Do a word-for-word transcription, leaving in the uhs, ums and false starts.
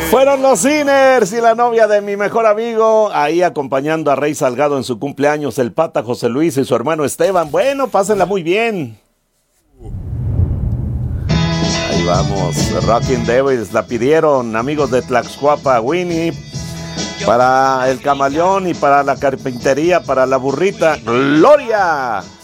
Fueron los Sinners y la novia de mi mejor amigo, ahí acompañando a Rey Salgado en su cumpleaños, el Pata José Luis y su hermano Esteban. Bueno, pásenla muy bien. Ahí vamos, Rockin' Devils, la pidieron amigos de Tlaxcuapa, Winnie, para el Camaleón y para la Carpintería, para la Burrita, Gloria.